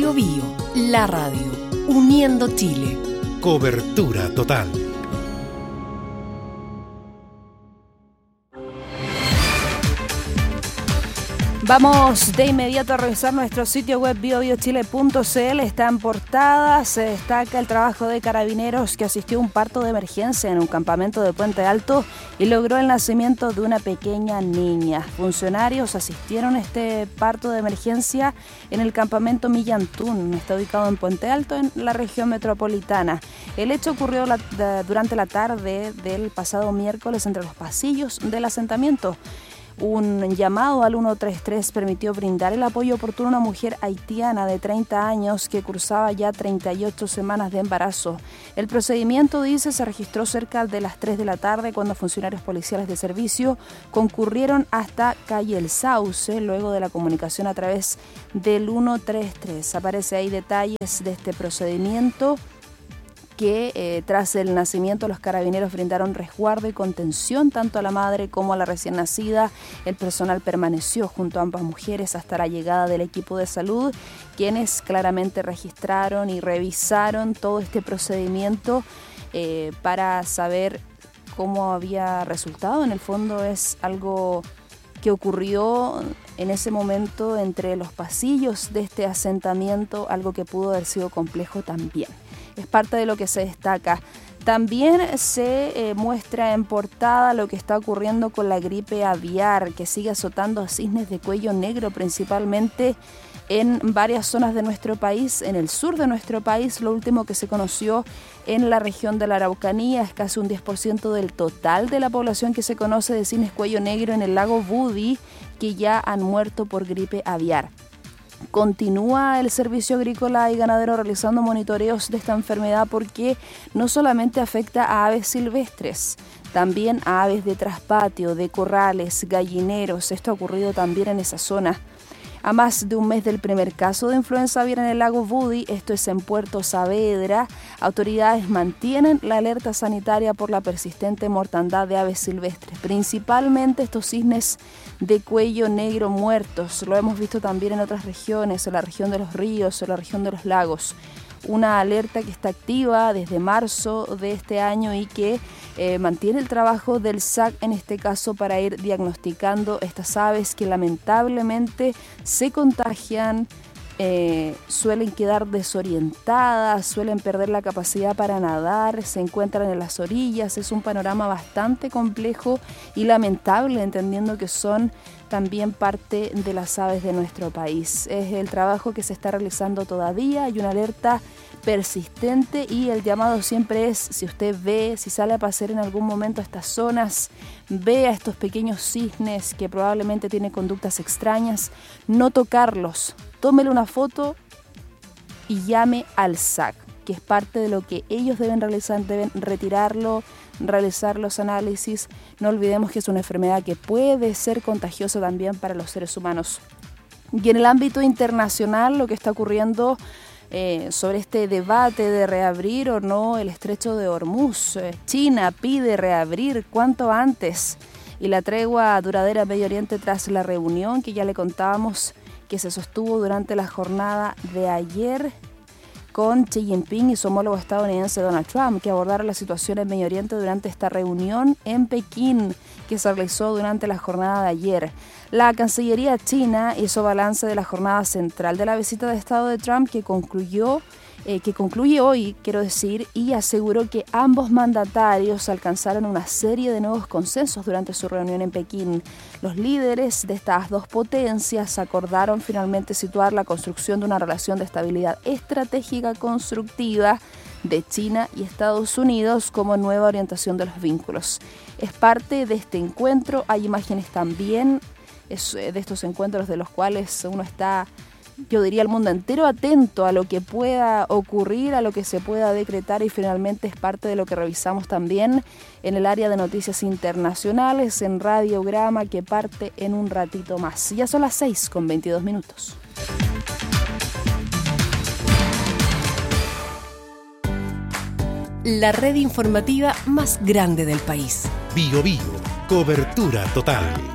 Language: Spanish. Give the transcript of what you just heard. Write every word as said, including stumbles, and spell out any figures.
Bío Bío, la radio, uniendo Chile. Cobertura total. Vamos de inmediato a revisar nuestro sitio web bio bio chile punto c l. Está en portada, se destaca el trabajo de carabineros que asistió a un parto de emergencia en un campamento de Puente Alto y logró el nacimiento de una pequeña niña. Funcionarios asistieron a este parto de emergencia en el campamento Millantún, está ubicado en Puente Alto, en la región metropolitana. El hecho ocurrió la, de, durante la tarde del pasado miércoles entre los pasillos del asentamiento. Un llamado al ciento treinta y tres permitió brindar el apoyo oportuno a una mujer haitiana de treinta años que cursaba ya treinta y ocho semanas de embarazo. El procedimiento, dice, se registró cerca de las tres de la tarde cuando funcionarios policiales de servicio concurrieron hasta calle El Sauce luego de la comunicación a través del ciento treinta y tres. Aparece ahí detalles de este procedimiento que eh, tras el nacimiento los carabineros brindaron resguardo y contención tanto a la madre como a la recién nacida. El personal permaneció junto a ambas mujeres hasta la llegada del equipo de salud, quienes claramente registraron y revisaron todo este procedimiento eh, para saber cómo había resultado. En el fondo es algo que ocurrió en ese momento entre los pasillos de este asentamiento, algo que pudo haber sido complejo también. Es parte de lo que se destaca. También se eh, muestra en portada lo que está ocurriendo con la gripe aviar, que sigue azotando a cisnes de cuello negro, principalmente en varias zonas de nuestro país. En el sur de nuestro país, lo último que se conoció en la región de la Araucanía es casi un diez por ciento del total de la población que se conoce de cisnes cuello negro en el lago Budi, que ya han muerto por gripe aviar. Continúa el Servicio Agrícola y Ganadero realizando monitoreos de esta enfermedad porque no solamente afecta a aves silvestres, también a aves de traspatio, de corrales, gallineros. Esto ha ocurrido también en esa zona. A más de un mes del primer caso de influenza aviar en el lago Budi, esto es en Puerto Saavedra, autoridades mantienen la alerta sanitaria por la persistente mortandad de aves silvestres, principalmente estos cisnes de cuello negro muertos. Lo hemos visto también en otras regiones, en la región de los ríos, en la región de los lagos. Una alerta que está activa desde marzo de este año y que eh, mantiene el trabajo del S A C en este caso para ir diagnosticando estas aves que lamentablemente se contagian, eh, suelen quedar desorientadas, suelen perder la capacidad para nadar, se encuentran en las orillas. Es un panorama bastante complejo y lamentable, entendiendo que son también parte de las aves de nuestro país. Es el trabajo que se está realizando todavía, hay una alerta persistente y el llamado siempre es, si usted ve, si sale a pasear en algún momento a estas zonas, ve a estos pequeños cisnes que probablemente tienen conductas extrañas, no tocarlos, tómele una foto y llame al S A C, que es parte de lo que ellos deben realizar, deben retirarlo, realizar los análisis. No olvidemos que es una enfermedad que puede ser contagiosa también para los seres humanos. Y en el ámbito internacional, lo que está ocurriendo eh, sobre este debate de reabrir o no el estrecho de Hormuz. Eh, China pide reabrir cuanto antes y la tregua duradera en Medio Oriente tras la reunión que ya le contábamos que se sostuvo durante la jornada de ayer con Xi Jinping y su homólogo estadounidense Donald Trump, que abordaron la situación en Medio Oriente durante esta reunión en Pekín, que se realizó durante la jornada de ayer. La Cancillería china hizo balance de la jornada central de la visita de Estado de Trump, que concluyó, eh, que concluye hoy, quiero decir, y aseguró que ambos mandatarios alcanzaron una serie de nuevos consensos durante su reunión en Pekín. Los líderes de estas dos potencias acordaron finalmente situar la construcción de una relación de estabilidad estratégica constructiva de China y Estados Unidos como nueva orientación de los vínculos. Es parte de este encuentro, hay imágenes también es de estos encuentros de los cuales uno está, yo diría, el mundo entero atento a lo que pueda ocurrir, a lo que se pueda decretar, y finalmente es parte de lo que revisamos también en el área de noticias internacionales en Radiograma, que parte en un ratito más. Ya son las seis con veintidós minutos. La red informativa más grande del país. Bío Bío, cobertura total.